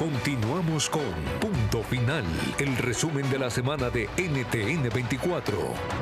Continuamos con Punto Final, el resumen de la semana de NTN 24.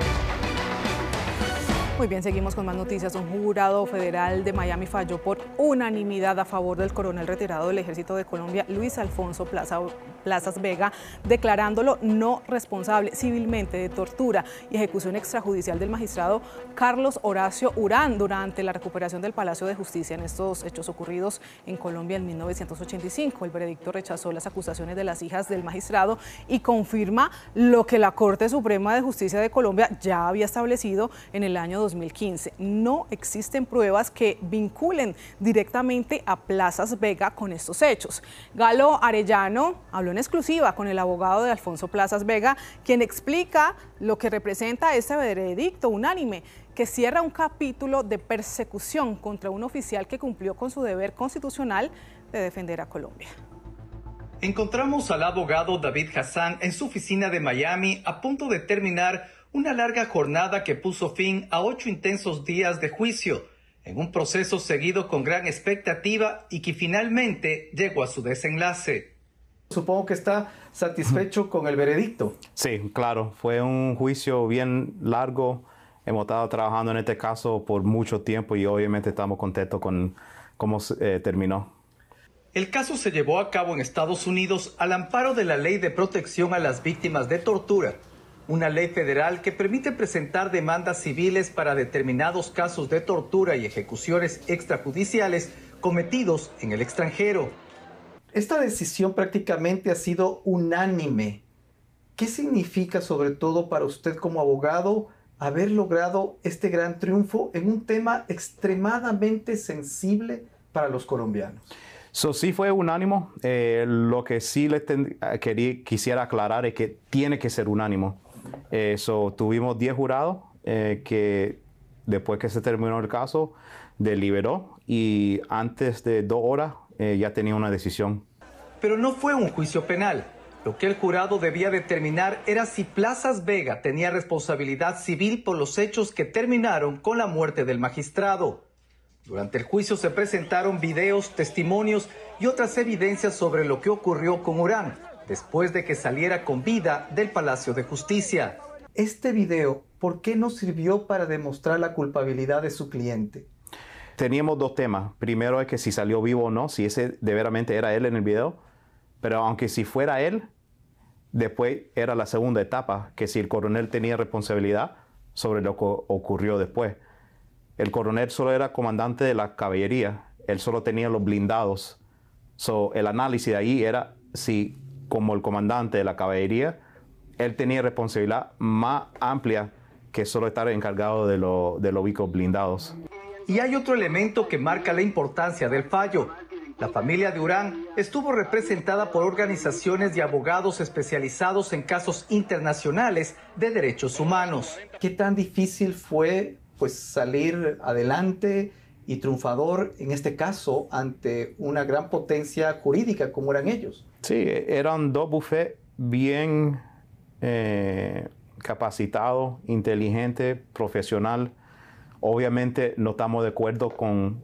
Muy bien, seguimos con más noticias. Un jurado federal de Miami falló por unanimidad a favor del coronel retirado del Ejército de Colombia, Luis Alfonso Plazas Vega, declarándolo no responsable civilmente de tortura y ejecución extrajudicial del magistrado Carlos Horacio Urán durante la recuperación del Palacio de Justicia en estos hechos ocurridos en Colombia en 1985. El veredicto rechazó las acusaciones de las hijas del magistrado y confirma lo que la Corte Suprema de Justicia de Colombia ya había establecido en el año 2015. No existen pruebas que vinculen directamente a Plazas Vega con estos hechos. Galo Arellano habló en exclusiva con el abogado de Alfonso Plazas Vega, quien explica lo que representa este veredicto unánime que cierra un capítulo de persecución contra un oficial que cumplió con su deber constitucional de defender a Colombia. Encontramos al abogado David Hassan en su oficina de Miami a punto de terminar una larga jornada que puso fin a 8 intensos días de juicio, en un proceso seguido con gran expectativa y que finalmente llegó a su desenlace. Supongo que está satisfecho con el veredicto. Sí, claro, fue un juicio bien largo. Hemos estado trabajando en este caso por mucho tiempo y obviamente estamos contentos con cómo terminó. El caso se llevó a cabo en Estados Unidos al amparo de la Ley de Protección a las Víctimas de Tortura, una ley federal que permite presentar demandas civiles para determinados casos de tortura y ejecuciones extrajudiciales cometidos en el extranjero. Esta decisión prácticamente ha sido unánime. ¿Qué significa, sobre todo para usted como abogado, haber logrado este gran triunfo en un tema extremadamente sensible para los colombianos? Sí fue unánime. Lo que sí quisiera aclarar es que tiene que ser unánime. Tuvimos 10 jurados que después que se terminó el caso deliberó y antes de 2 horas ya tenía una decisión. Pero no fue un juicio penal. Lo que el jurado debía determinar era si Plazas Vega tenía responsabilidad civil por los hechos que terminaron con la muerte del magistrado. Durante el juicio se presentaron videos, testimonios y otras evidencias sobre lo que ocurrió con Urán después de que saliera con vida del Palacio de Justicia. Este video, ¿por qué no sirvió para demostrar la culpabilidad de su cliente? Teníamos 2 temas. Primero es que si salió vivo o no, si ese de veramente era él en el video. Pero aunque si fuera él, después era la segunda etapa, que si el coronel tenía responsabilidad sobre lo que ocurrió después. El coronel solo era comandante de la caballería, él solo tenía los blindados. El análisis de ahí era si, como el comandante de la caballería, él tenía responsabilidad más amplia que solo estar encargado de los vehículos blindados. Y hay otro elemento que marca la importancia del fallo. La familia de Urán estuvo representada por organizaciones y abogados especializados en casos internacionales de derechos humanos. ¿Qué tan difícil fue salir adelante y triunfador en este caso ante una gran potencia jurídica como eran ellos? Sí, eran 2 bufetes bien capacitados, inteligentes, profesionales. Obviamente no estamos de acuerdo con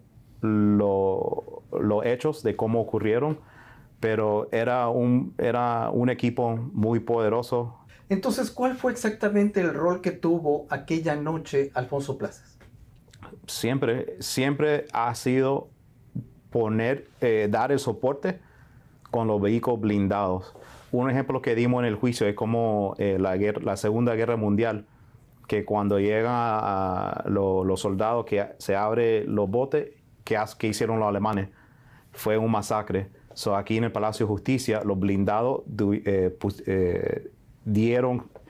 los hechos de cómo ocurrieron, pero era un equipo muy poderoso. Entonces, ¿cuál fue exactamente el rol que tuvo aquella noche Alfonso Plazas? Siempre ha sido dar el soporte con los vehículos blindados. Un ejemplo que dimos en el juicio es como la Segunda Guerra Mundial, que cuando llegan los soldados que se abren los botes, que hicieron los alemanes, fue un masacre. Aquí en el Palacio de Justicia, los blindados dieron